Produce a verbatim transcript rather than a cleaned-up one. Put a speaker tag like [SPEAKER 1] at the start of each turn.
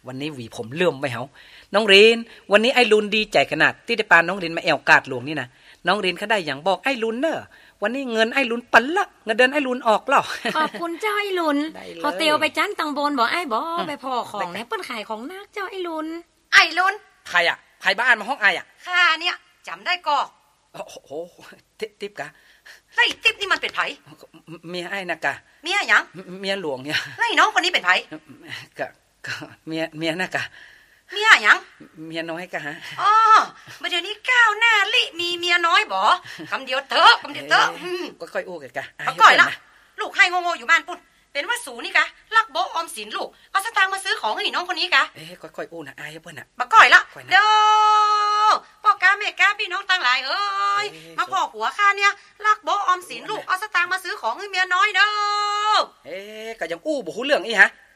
[SPEAKER 1] วันนี้หวีผมเลื่อมไปเหาน้องเรนวันนี้ไอ้ลุนดีใจขนาดที่ได้ปานน้องเรนมาแอวกาดหลวงนี่นะน้องเรนเขาได้อย่างบอกไอ้ลุนเนอะวันนี้เงินไอ้ลุนปันละเงินเดือนไอ้ลุนออกหรอ
[SPEAKER 2] ขอบคุณเจ้าไอ้ลุนเขาเตียวไปจันตังบนบอกไอ้บอกไปพ่อของเนี่ยเปิ้นขายของนักเจ้าไอ้ลุน
[SPEAKER 3] ไอ้ลุน
[SPEAKER 1] ใครอ่ะใครบ้านมาห้องไอ้อ่ะ
[SPEAKER 3] ข้าเนี่ยจำได้ก่อ
[SPEAKER 1] โอ้โหติ๊บกะ
[SPEAKER 3] ไล่ติ๊บนี่มันเป็นไผ
[SPEAKER 1] เมียไอ้นะกะ
[SPEAKER 3] เมียหยัง
[SPEAKER 1] เมียหลวงเนี่ย
[SPEAKER 3] ไล่น้องคนนี้เป็นไผ
[SPEAKER 1] กะกะเมียเมียนะกะ
[SPEAKER 3] เมียหยัง
[SPEAKER 1] เมียน้อยกะฮะ
[SPEAKER 3] อ๋อมาเดี๋ยวนี้ก้าวหน้าลิมีเมียน้อยบ่คำเดียวเถอะคำเดียวเถอะ
[SPEAKER 1] ก็ค่อยอู้กันกะ
[SPEAKER 3] เอาก่อยละลูกให้โง่ๆอยู่บ้านปุ่นเป็นว่าสูนี่กะลักโบออมสินลูกก็สตางค์มาซื้อของให้น้องคนนี้กะ
[SPEAKER 1] เอ้ค่อยๆอู้นะอายเปิ้นน่ะ
[SPEAKER 3] บักก่อยละเด้อพ่อกาแม่กาพี่น้องต่างหลายเอ้ยมาพ่อผัวข้าเนี่ยลักโบออมสินลูกเอาสตางค์มาซื้อของให้เมียน้อยเด้อ
[SPEAKER 1] เอ๊ก็ยังอู้บ่ฮู้เรื่องอีฮะ